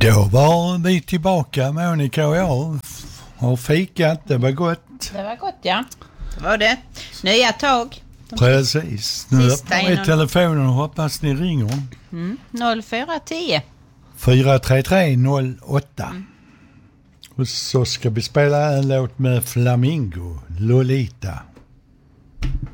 Då var vi tillbaka, Monica och jag har fikat, det var gott. Det var gott, ja. Det var det. Nya tag. Precis, nu öppnar vi telefonen och hoppas ni ringer. 0410 433 08. Och så ska vi spela en låt med Flamingo, Lolita.